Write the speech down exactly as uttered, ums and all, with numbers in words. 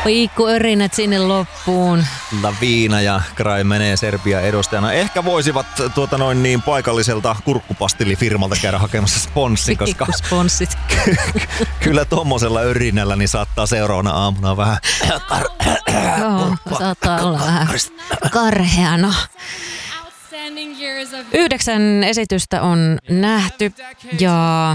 Pikkuörinät sinne loppuun. Lavina ja Cry menee Serbia edustajana. Ehkä voisivat tuota noin niin paikalliselta kurkkupastillifirmalta käydä hakemassa sponssin, koska sponssit. kyllä tommosella örinällä niin saattaa seuraavana aamuna vähän Joo, saattaa olla vähän karheana. Yhdeksän esitystä on nähty ja